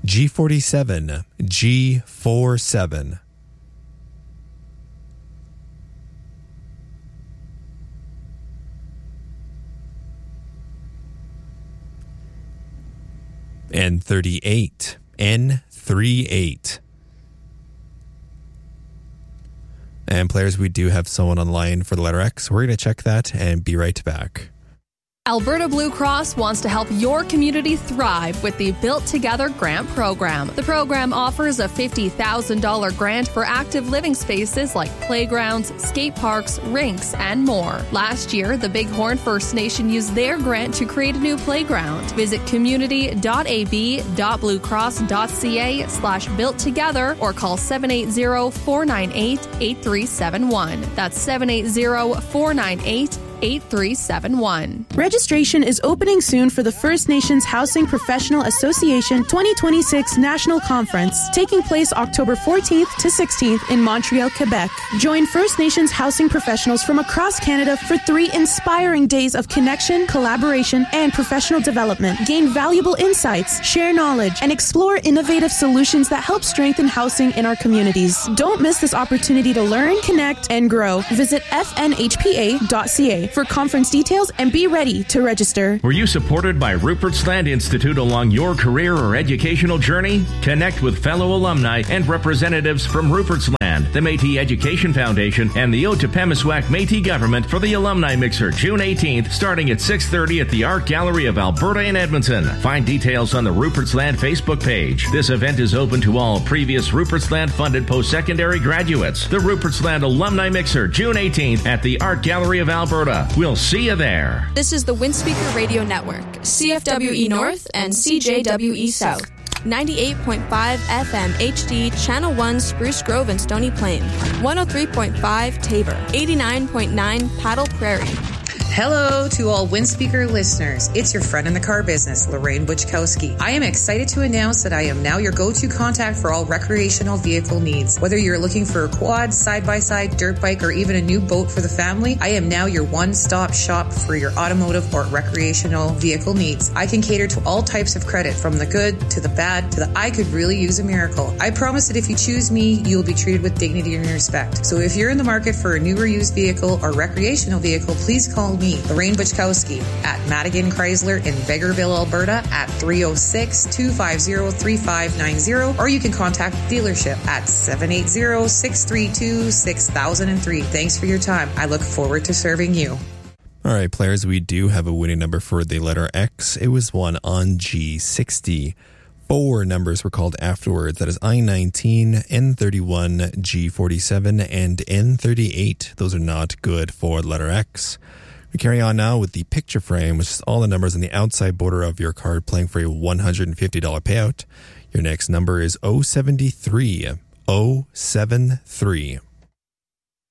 G47, G47. N38, N38. And players, we do have someone online for the letter X. We're going to check that and be right back. Alberta Blue Cross wants to help your community thrive with the Built Together Grant Program. The program offers a $50,000 grant for active living spaces like playgrounds, skate parks, rinks, and more. Last year, the Bighorn First Nation used their grant to create a new playground. Visit community.ab.bluecross.ca/built together or call 780-498-8371. That's 780-498-8371. Registration is opening soon for the First Nations Housing Professional Association 2026 National Conference, taking place October 14th to 16th in Montreal, Quebec. Join First Nations housing professionals from across Canada for 3 inspiring days of connection, collaboration, and professional development. Gain valuable insights, share knowledge, and explore innovative solutions that help strengthen housing in our communities. Don't miss this opportunity to learn, connect, and grow. Visit fnhpa.ca for conference details and be ready to register. Were you supported by Rupert's Land Institute along your career or educational journey? Connect with fellow alumni and representatives from Rupert's Land, the Métis Education Foundation, and the Otopemiswak Métis Government for the Alumni Mixer, June 18th, starting at 6:30 at the Art Gallery of Alberta in Edmonton. Find details on the Rupert's Land Facebook page. This event is open to all previous Rupert's Land funded post-secondary graduates. The Rupert's Land Alumni Mixer, June 18th at the Art Gallery of Alberta. We'll see you there. This is the Windspeaker Radio Network, CFWE North and CJWE South. 98.5 FM HD, Channel 1, Spruce Grove and Stony Plain. 103.5 Tabor. 89.9 Paddle Prairie. Hello to all Windspeaker listeners. It's your friend in the car business, Lorraine Butchkowski. I am excited to announce that I am now your go-to contact for all recreational vehicle needs. Whether you're looking for a quad, side-by-side, dirt bike, or even a new boat for the family, I am now your one-stop shop for your automotive or recreational vehicle needs. I can cater to all types of credit, from the good to the bad to the I could really use a miracle. I promise that if you choose me, you'll be treated with dignity and respect. So if you're in the market for a new or used vehicle or recreational vehicle, please call me, Lorraine Butchkowski, at Madigan Chrysler in Vegreville, Alberta at 306-250-3590, or you can contact the dealership at 780-632-6003. Thanks for your time. I look forward to serving you. All right, players, we do have a winning number for the letter X. It was one on G60. 4 numbers were called afterwards. That is I-19, N31, G47, and N38. Those are not good for the letter X. We carry on now with the picture frame, which is all the numbers on the outside border of your card, playing for a $150 payout. Your next number is 073. 073.